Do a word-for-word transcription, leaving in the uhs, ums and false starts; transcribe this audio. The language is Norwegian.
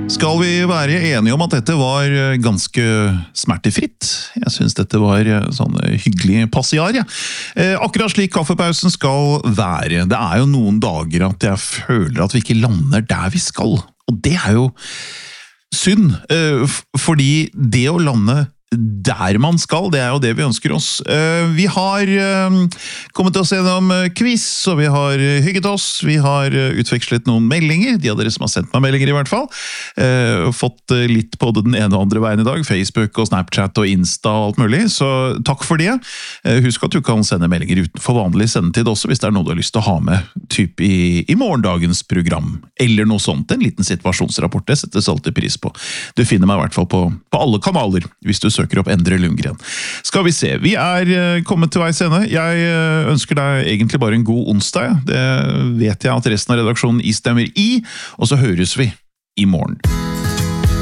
Skal vi være enige om at dette var ganske smertefritt? Jeg synes dette var sånn hyggelig passiar, ja. Eh, akkurat slik kaffepausen skal være. Det er jo noen dager at jeg føler at vi ikke lander der vi skal. Og det er jo synd, eh, fordi det å lande der man skal, det er jo det vi ønsker oss. Vi har kommet oss gjennom quiz, og vi har hygget oss, vi har utvekslet noen meldinger, de av dere som har sendt meg meldinger i hvert fall, fått litt på den ene og andre veien i dag, Facebook og Snapchat og Insta og alt mulig, så takk for det. Husk at du kan sende meldinger utenfor vanlig sendetid også, hvis det er noe du har lyst til å ha med typ i, i morgendagens program, eller noe sånt, en liten situasjonsrapport, det settes alltid pris på. Du finner meg i hvert fall på, på alle kanaler, hvis du søker opp Endre Lundgren. Skal vi se, vi er kommet til veis ende. Jeg ønsker deg egentlig bare en god onsdag. Det vet jeg at resten av redaksjonen istemmer i, og så høres vi i morgen.